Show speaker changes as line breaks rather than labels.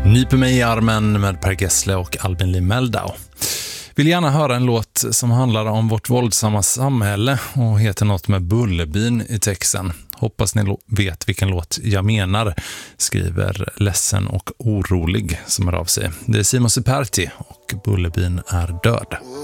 Nyper mig i armen med Per Gessle och Albin Lee Meldau. Vill gärna höra en låt som handlar om vårt våldsamma samhälle och heter något med Bullerbyn i texten. Hoppas ni vet vilken låt jag menar, skriver Ledsen och orolig som är av sig. Det är Simon Superti och Bullerbyn är död.